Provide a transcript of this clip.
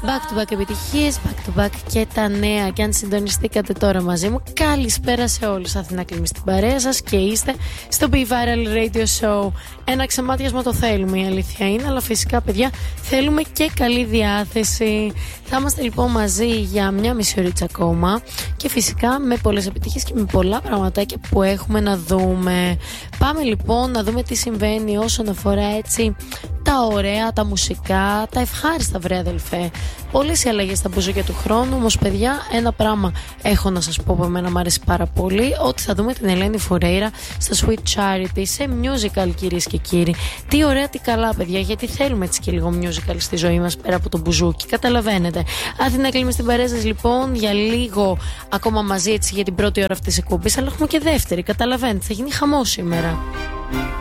Back to back επιτυχίες, back to back και τα νέα. Και αν συντονιστήκατε τώρα μαζί μου, καλησπέρα σε όλους. Αθηνά Κλίμη στην παρέα σας και είστε στο Be Viral Radio Show. Ένα ξεμάτιασμα το θέλουμε, η αλήθεια είναι, αλλά φυσικά, παιδιά, θέλουμε και καλή διάθεση. Θα είμαστε λοιπόν μαζί για μια μισή ωρίτσα ακόμα και φυσικά με πολλές επιτυχίες και με πολλά πραγματάκια που έχουμε να δούμε. Πάμε λοιπόν να δούμε τι συμβαίνει όσον αφορά έτσι τα ωραία, τα μουσικά, τα ευχάριστα, βρε αδελφέ. Όλες οι αλλαγές στα μπουζούκια του χρόνου. Όμως, παιδιά, ένα πράγμα έχω να σας πω που εμένα μου αρέσει πάρα πολύ, ότι θα δούμε την Ελένη Φουρέιρα στο Sweet Charity σε musical, κυρίες και κύριοι. Τι ωραία, τι καλά, παιδιά, γιατί θέλουμε έτσι και λίγο musical στη ζωή μας πέρα από το μπουζούκι. Καταλαβαίνετε. Αθηνά Κλίμη στην παρέα σας λοιπόν για λίγο ακόμα μαζί έτσι για την πρώτη ώρα αυτής της εκπομπής, αλλά έχουμε και δεύτερη. Καταλαβαίνετε, θα γίνει χαμός σήμερα.